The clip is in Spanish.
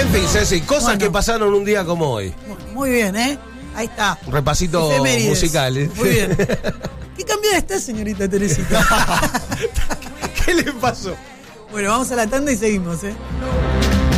En fin, Ceci, cosas que pasaron un día como hoy. Muy bien, ¿eh? Ahí está. Un repasito musical. Muy bien. ¿Qué cambiada está, señorita Teresita? ¿Qué le pasó? Bueno, vamos a la tanda y seguimos, ¿eh?